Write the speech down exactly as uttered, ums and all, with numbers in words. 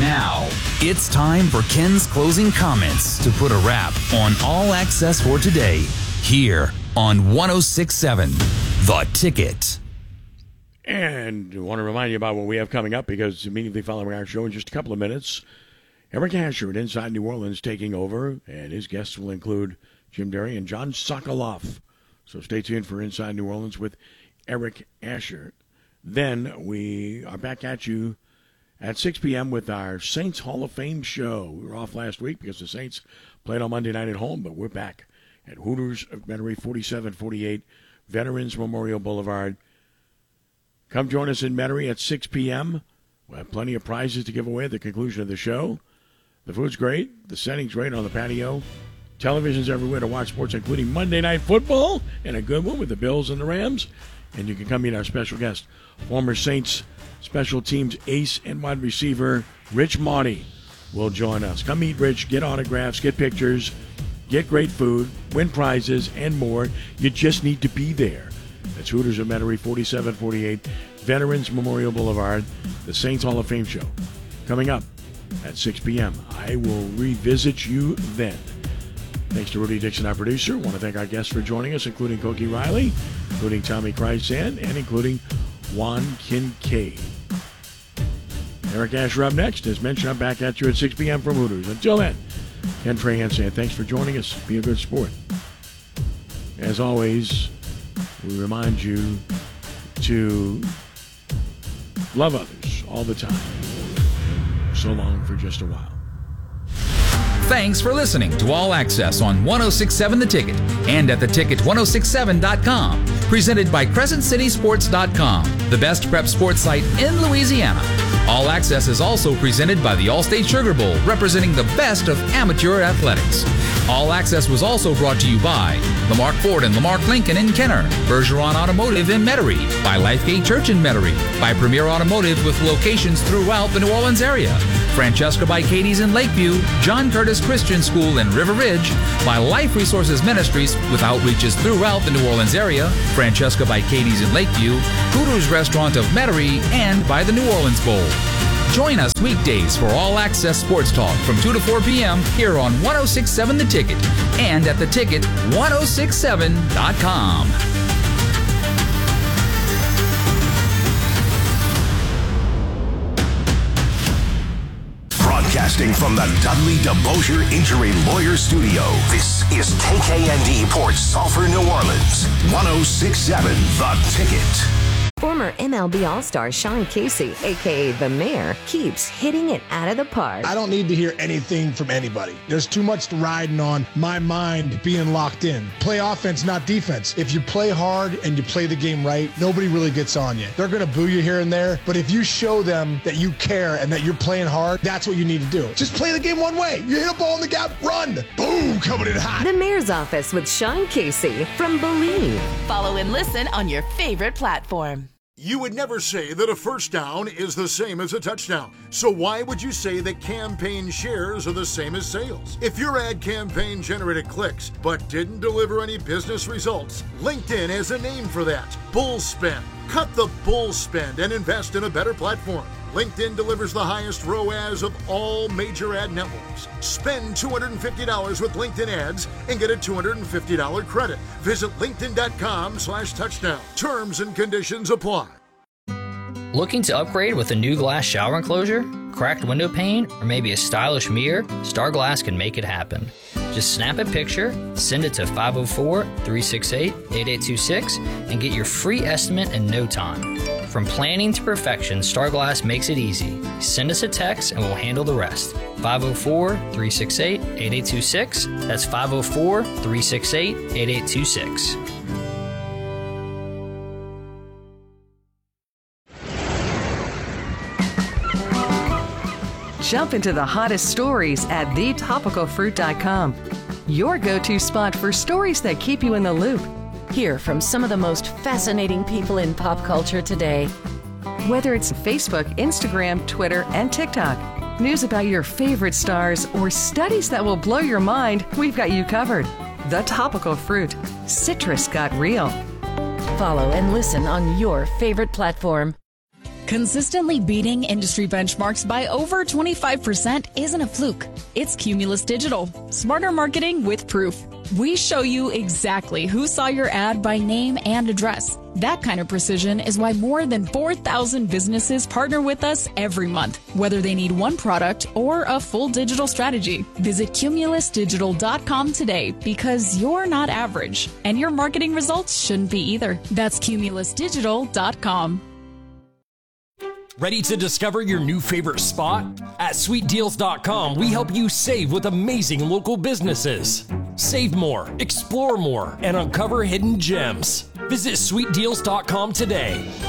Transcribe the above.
Now, it's time for Ken's closing comments to put a wrap on All Access for today, here on one oh six point seven, The Ticket. And I want to remind you about what we have coming up, because immediately following our show in just a couple of minutes, Eric Asher at Inside New Orleans taking over, and his guests will include Jim Derry and John Sokoloff. So stay tuned for Inside New Orleans with Eric Asher. Then we are back at you at six p.m. with our Saints Hall of Fame show. We were off last week because the Saints played on Monday night at home, but we're back at Hooters of Metairie, forty-seven forty-eight Veterans Memorial Boulevard. Come join us in Metairie at six p.m. We'll have plenty of prizes to give away at the conclusion of the show. The food's great. The setting's great on the patio. Television's everywhere to watch sports, including Monday Night Football, and a good one with the Bills and the Rams. And you can come meet our special guest, former Saints special teams ace and wide receiver Rich Maudie will join us. Come meet Rich, get autographs, get pictures, get great food, win prizes, and more. You just need to be there. That's Hooters of Metairie, forty-seven forty-eight Veterans Memorial Boulevard, the Saints Hall of Fame show. Coming up at six p.m. I will revisit you then. Thanks to Rudy Dixon, our producer. I want to thank our guests for joining us, including Cokie Riley, including Tommy Kreisand, and including Juan Kincaid. Eric Asher up next. As mentioned, I'm back at you at six p.m. from Hooters. Until then, Ken Trahan saying thanks for joining us. Be a good sport. As always, we remind you to love others all the time. So long for just a while. Thanks for listening to All Access on one oh six point seven The Ticket and at the ticket ten sixty-seven dot com. Presented by Crescent City Sports dot com, the best prep sports site in Louisiana. All Access is also presented by the Allstate Sugar Bowl, representing the best of amateur athletics. All Access was also brought to you by Lamarck Ford and Lamarck Lincoln in Kenner, Bergeron Automotive in Metairie, by Lifegate Church in Metairie, by Premier Automotive with locations throughout the New Orleans area, Francesca by Katie's in Lakeview, John Curtis Christian School in River Ridge, by Life Resources Ministries with outreaches throughout the New Orleans area, Francesca by Katie's in Lakeview, Hooters Restaurant of Metairie, and by the New Orleans Bowl. Join us weekdays for All Access Sports Talk from two to four p.m. here on one oh six point seven The Ticket and at the ticket ten sixty-seven dot com. Broadcasting from the Dudley DeBosier Injury Lawyer Studio, this is K K N D Port Sulphur, New Orleans, one oh six point seven The Ticket. Former M L B All-Star Sean Casey, a k a. The Mayor, keeps hitting it out of the park. I don't need to hear anything from anybody. There's too much riding on my mind being locked in. Play offense, not defense. If you play hard and you play the game right, nobody really gets on you. They're going to boo you here and there, but if you show them that you care and that you're playing hard, that's what you need to do. Just play the game one way. You hit a ball in the gap, run. Boom, coming in hot. The Mayor's Office with Sean Casey from Believe. Follow and listen on your favorite platform. You would never say that a first down is the same as a touchdown. So why would you say that campaign shares are the same as sales? If your ad campaign generated clicks but didn't deliver any business results, LinkedIn has a name for that. Bull spend. Cut the bull spend and invest in a better platform. LinkedIn delivers the highest R O A S of all major ad networks. Spend two hundred fifty dollars with LinkedIn ads and get a two hundred fifty dollars credit. Visit linkedin.com slash touchdown. Terms and conditions apply. Looking to upgrade with a new glass shower enclosure, cracked window pane, or maybe a stylish mirror? Star Glass can make it happen. Just snap a picture, send it to five oh four, three six eight, eight eight two six, and get your free estimate in no time. From planning to perfection, Star Glass makes it easy. Send us a text and we'll handle the rest. five oh four, three six eight, eight eight two six. That's five oh four, three six eight, eight eight two six. Jump into the hottest stories at the topical fruit dot com. Your go-to spot for stories that keep you in the loop. Hear from some of the most fascinating people in pop culture today. Whether it's Facebook, Instagram, Twitter, and TikTok, news about your favorite stars, or studies that will blow your mind, we've got you covered. The Topical Fruit. Citrus got real. Follow and listen on your favorite platform. Consistently beating industry benchmarks by over twenty-five percent isn't a fluke. It's Cumulus Digital. Smarter marketing with proof. We show you exactly who saw your ad by name and address. That kind of precision is why more than four thousand businesses partner with us every month, whether they need one product or a full digital strategy. Visit cumulus digital dot com today because you're not average, and your marketing results shouldn't be either. That's cumulus digital dot com. Ready to discover your new favorite spot? At sweet deals dot com, we help you save with amazing local businesses. Save more, explore more, and uncover hidden gems. Visit sweet deals dot com today.